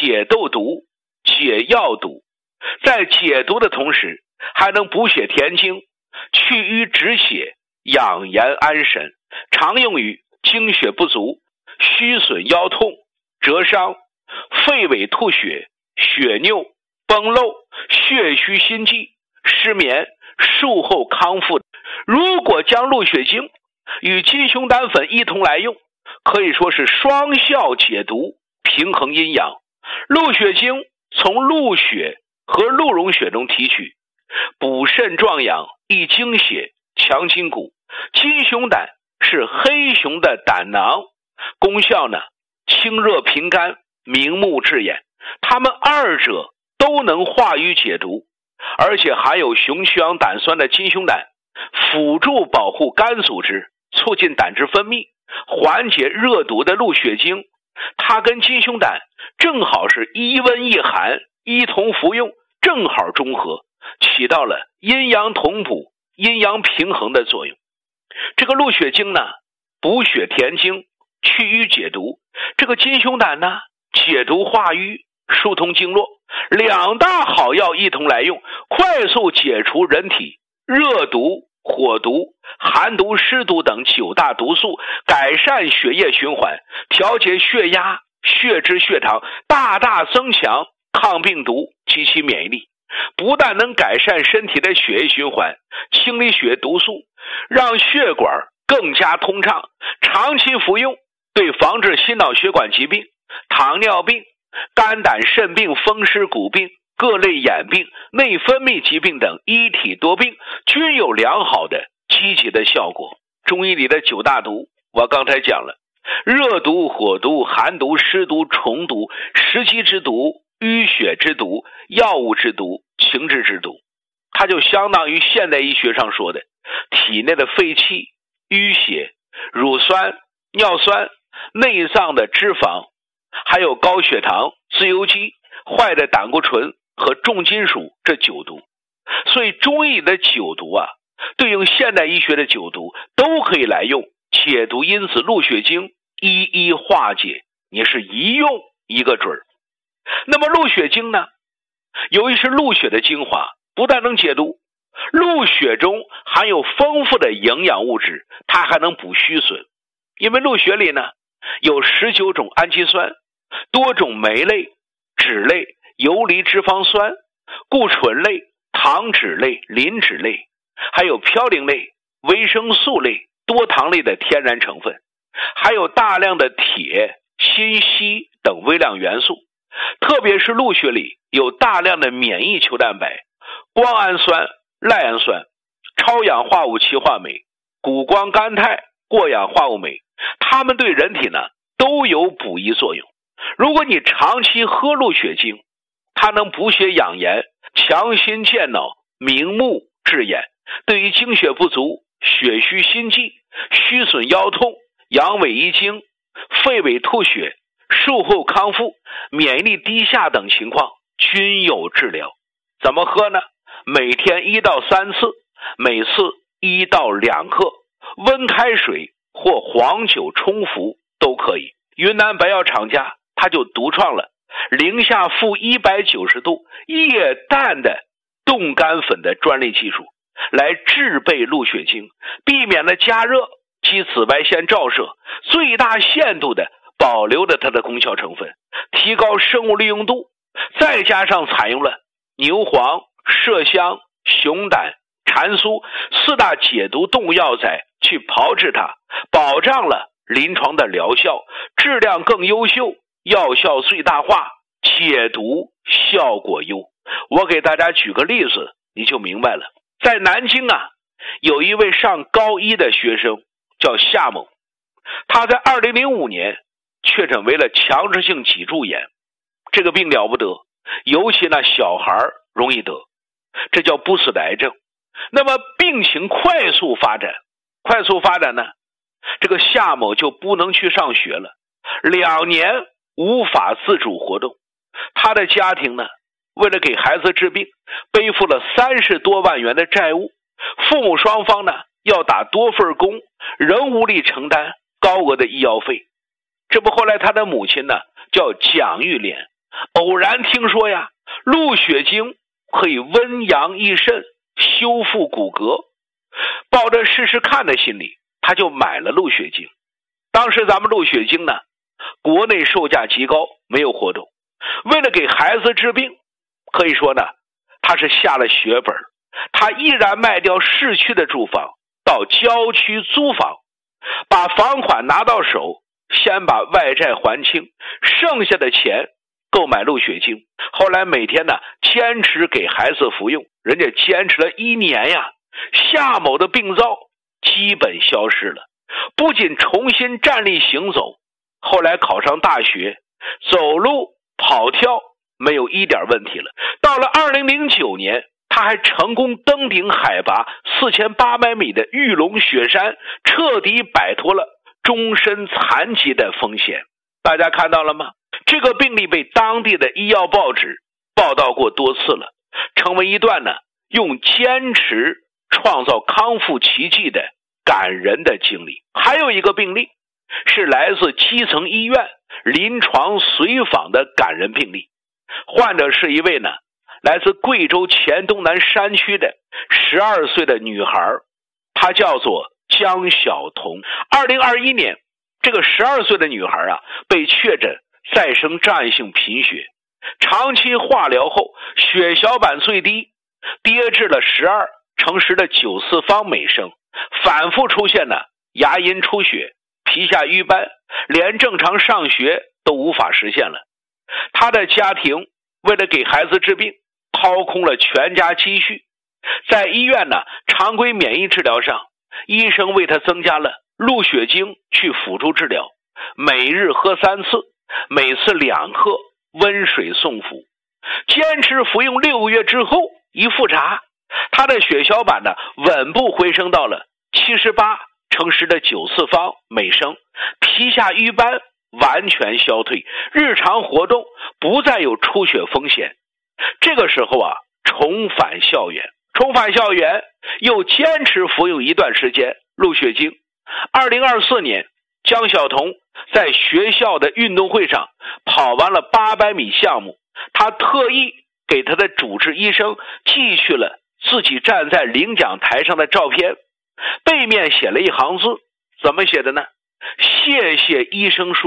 解痘毒、解药毒，在解毒的同时还能补血填精、去瘀止血、养颜安神，常用于精血不足、虚损腰痛、折伤、肺痿吐血、血尿、崩漏、血虚心悸、失眠、术后康复。如果将鹿血精与金熊胆粉一同来用，可以说是双效解毒，平衡阴阳。鹿血精从鹿血和鹿茸血中提取，补肾壮阳，益精血，强筋骨。金熊胆是黑熊的胆囊，功效呢清热平肝、明目治眼，它们二者都能化瘀解毒，而且含有雄曲氧胆酸的金熊胆辅助保护肝组织，促进胆汁分泌，缓解热毒的鹿血精，它跟金熊胆正好是一温一寒，一同服用，正好中和，起到了阴阳同补、阴阳平衡的作用。这个鹿血精呢，补血填精、去瘀解毒；这个金熊胆呢，解毒化瘀、疏通经络。两大好药一同来用，快速解除人体热毒、火毒、寒毒、湿毒等9大毒素，改善血液循环，调节血压、血脂、血糖，大大增强抗病毒及其免疫力。不但能改善身体的血液循环，清理血毒素，让血管更加通畅，长期服用对防治心脑血管疾病、糖尿病、肝胆肾病、风湿骨病、各类眼病、内分泌疾病等一体多病均有良好的积极的效果。中医里的9大毒我刚才讲了，热毒、火毒、寒毒、湿毒、虫毒、食积之毒、淤血之毒、药物之毒、情志之毒，它就相当于现代医学上说的体内的废气、淤血、乳酸、尿酸、内脏的脂肪，还有高血糖、自由基、坏的胆固醇和重金属这9毒。所以中医的9毒啊，对应现代医学的9毒都可以来用，解毒因子鹿血精一一化解，你是一用一个准儿。那么鹿血精呢，由于是鹿血的精华，不但能解毒，鹿血中含有丰富的营养物质，它还能补虚损。因为鹿血里呢有19种氨基酸，多种酶类、脂类、游离脂肪酸、固醇类、糖脂类、磷脂类，还有嘌呤类、维生素类、多糖类的天然成分，还有大量的铁、锌、硒等微量元素。特别是鹿血里有大量的免疫球蛋白、胱氨酸、赖氨酸、超氧化物歧化酶、谷胱甘肽、过氧化物酶，它们对人体呢都有补益作用。如果你长期喝鹿血精，它能补血养颜、强心健脑、明目治眼，对于精血不足、血虚心悸、虚损腰痛、阳痿遗精、肺痿吐血、术后康复、免疫力低下等情况均有治疗。怎么喝呢？每天1到3次，每次1到2克，温开水或黄酒冲服都可以。云南白药厂家它就独创了零下-190度液氮的冻干粉的专利技术，来制备鹿血精，避免了加热及紫外线照射，最大限度的保留了它的功效成分，提高生物利用度，再加上采用了牛黄、麝香、熊胆、蟾酥4大解毒动物药材去炮制它，保障了临床的疗效，质量更优秀，药效最大化，解毒效果优。我给大家举个例子你就明白了。在南京啊，有一位上高1的学生叫夏某，他在2005年确诊为了强直性脊柱炎，这个病了不得，尤其呢小孩容易得，这叫不死的癌症。那么病情快速发展呢，这个夏某就不能去上学了，2年无法自主活动。他的家庭呢，为了给孩子治病，背负了30多万元的债务，父母双方呢要打多份工，仍无力承担高额的医药费。这不后来他的母亲呢叫蒋玉莲， 偶然听说呀，鹿血精可以温阳益肾，修复骨骼，抱着试试看的心理，他就买了鹿血精。当时咱们鹿血精呢，国内售价极高，没有活动。为了给孩子治病，可以说呢，他是下了血本。他毅然卖掉市区的住房，到郊区租房，把房款拿到手，先把外债还清，剩下的钱购买鹿血精。后来每天呢，坚持给孩子服用，人家坚持了1年呀，夏某的病灶基本消失了，不仅重新站立行走，后来考上大学，走路跑跳没有一点问题了。到了2009年，他还成功登顶海拔4800米的玉龙雪山，彻底摆脱了终身残疾的风险。大家看到了吗？这个病例被当地的医药报纸报道过多次了，成为一段呢用坚持创造康复奇迹的感人的经历。还有一个病例是来自基层医院临床随访的感人病例，患者是一位呢来自贵州黔东南山区的12岁的女孩，她叫做江晓彤。2021年，这个12岁的女孩啊，被确诊再生障碍性贫血，长期化疗后，血小板最低跌至了12×10的9次方每升，反复出现了牙龈出血、皮下瘀斑，连正常上学都无法实现了。她的家庭为了给孩子治病，掏空了全家积蓄。在医院呢，常规免疫治疗上，医生为他增加了鹿血精去辅助治疗，每日喝3次，每次2克，温水送服。坚持服用6个月之后，一复查，他的血小板呢稳步回升到了78×10的9次方每升，皮下瘀斑完全消退，日常活动不再有出血风险。这个时候啊，重返校园又坚持服用一段时间鹿血精。2024年，江晓彤在学校的运动会上跑完了800米项目，他特意给他的主治医生寄去了自己站在领奖台上的照片，背面写了一行字，怎么写的呢？谢谢医生叔